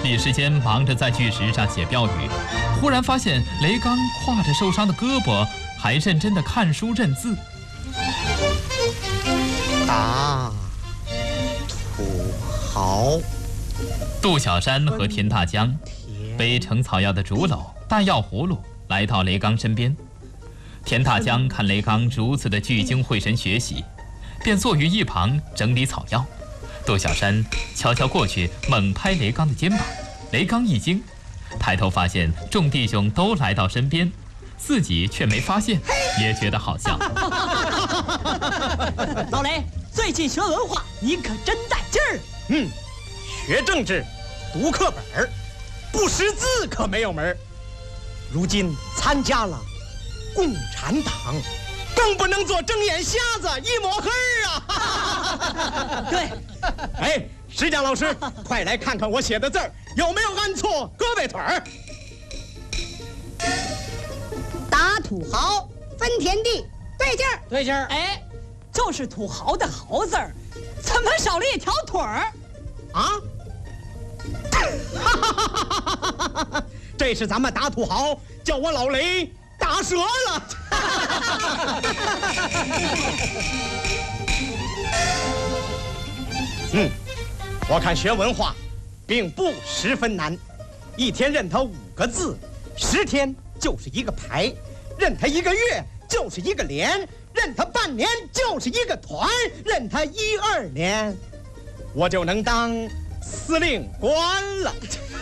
李时坚忙着在巨石上写标语，忽然发现雷刚挎着受伤的胳膊，还认真地看书认字。 打土豪。 杜小山和田大江背盛草药的竹篓、大药葫芦来到雷刚身边。田大江看雷刚如此的聚精会神学习，便坐于一旁整理草药。杜小山悄悄过去，猛拍雷刚的肩膀。雷刚一惊，抬头发现众弟兄都来到身边，自己却没发现，也觉得好笑。 老雷，最近学文化，你可真带劲儿。 学政治，读课本，不识字可没有门。如今参加了共产党，更不能做睁眼瞎子一抹黑啊！ 对， 哎，石江老师，快来看看我写的字儿有没有按错胳膊腿儿。 打土豪，分田地，对劲儿， 对劲儿。哎，就是土豪的豪字儿，怎么少了一条腿儿？ 啊？这是咱们打土豪叫我老雷打折了。我看学文化并不十分难，一天认它5个字，10天就是一个排，认它1个月就是一个连，认它半年就是一个团，认它1、2年，我就能当司令官了。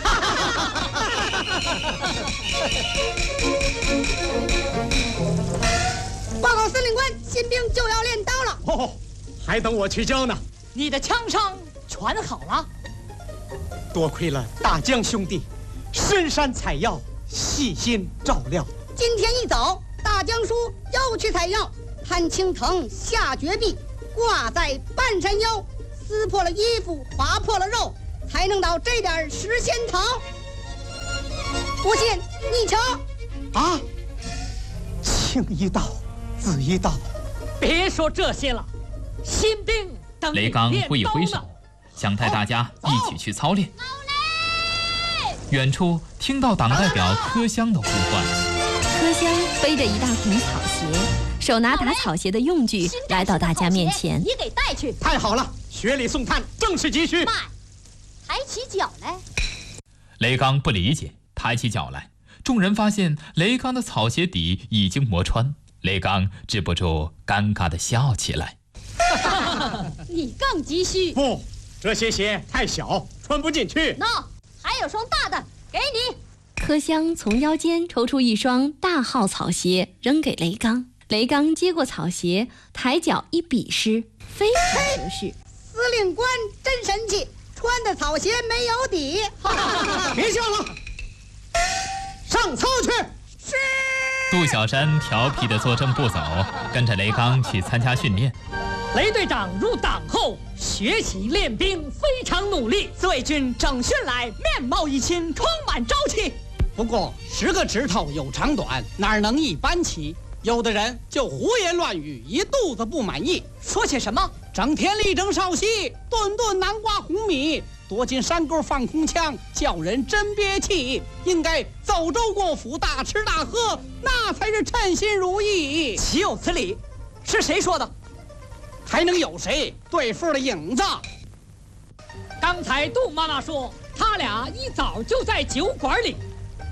报告司令官，新兵就要练刀了。 哦，还等我去教呢。 你的枪伤全好了？ 多亏了大江兄弟深山采药，细心照料。 今天一早，大江叔又去采药，潘青藤下绝壁，挂在半山腰，撕破了衣服，划破了肉，才弄到这点10仙桃。不信你瞧。 啊，情一道，子一道。 别说这些了，新兵等雷刚挥一挥手，想带大家一起去操练。远处听到党代表柯香的呼唤， 柯香背着一大捆草鞋，手拿打草鞋的用具来到大家面前。 你给带去。 太好了，学礼送炭，正是急需。 慢，抬起脚来。 雷刚不理解，抬起脚来，众人发现雷刚的草鞋底已经磨穿，雷刚止不住尴尬地笑起来。 你更急需。 不，这些鞋太小，穿不进去。 喏，还有双大的，给你。 柯香从腰间抽出一双大号草鞋，扔给雷刚。雷刚接过草鞋，抬脚一比试，非常合适。 司令官真神气，穿的草鞋没有底。 别笑了，上操去。 是。 杜小山调皮地坐正不走，跟着雷刚去参加训练。 雷队长入党后学习练兵非常努力，自卫军整训来面貌一新，充满朝气。 不过10个指头有长短，哪能一般齐？有的人就胡言乱语，一肚子不满意。 说些什么？ 整天力争少息，顿顿南瓜红米，躲进山沟放空枪，叫人真憋气。应该走州过府，大吃大喝，那才是称心如意。 岂有此理？是谁说的？ 还能有谁？对付的影子。 刚才杜妈妈说，他俩一早就在酒馆里。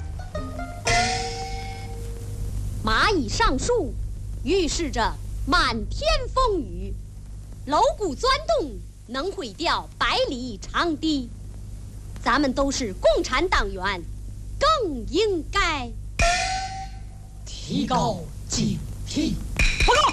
蚂蚁上树，预示着满天风雨；楼骨钻洞，能毁掉100里长堤。咱们都是共产党员，更应该提高警惕。报告！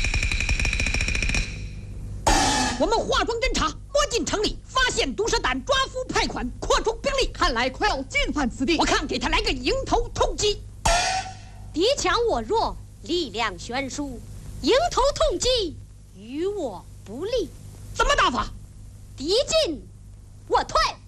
我们化妆侦查，摸进城里，发现毒蛇胆，抓夫派款，扩充兵力，看来快要进犯此地。我看给他来个迎头痛击。 敌强我弱，力量悬殊，迎头痛击与我不利。 怎么打法？ 敌进我退。